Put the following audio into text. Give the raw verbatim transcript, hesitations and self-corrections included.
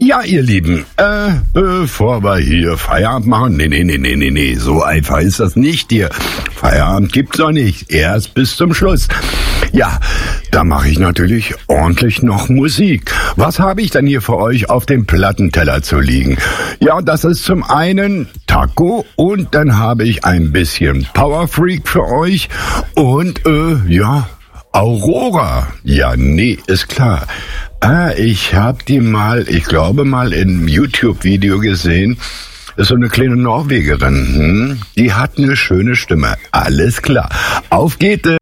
Ja, ihr Lieben, äh, bevor wir hier Feierabend machen, nee, nee, nee, nee, nee, nee, so einfach ist das nicht hier. Feierabend gibt's noch nicht, erst bis zum Schluss. Ja, da mache ich natürlich ordentlich noch Musik. Was habe ich denn hier für euch auf dem Plattenteller zu liegen? Ja, das ist zum einen Taco und dann habe ich ein bisschen Power Freak für euch und, äh, ja, Aurora. Ja, nee, ist klar. Ah, ich hab die mal, ich glaube mal im YouTube-Video gesehen. Das ist so eine kleine Norwegerin. Hm? Die hat eine schöne Stimme. Alles klar. Auf geht es.